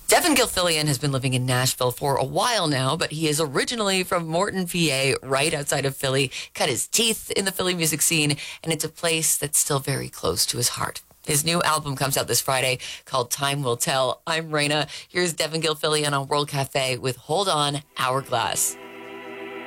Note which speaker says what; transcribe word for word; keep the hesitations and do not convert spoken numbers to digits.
Speaker 1: Devin Gilfillian has been living in Nashville for a while now, but he is originally from Morton, P A, right outside of Philly, cut his teeth in the Philly music scene, and it's a place that's still very close to his heart. His new album comes out this Friday called Time Will Tell. I'm Raina. Here's Devin Gilfillian on World Cafe with Hold On, Hourglass.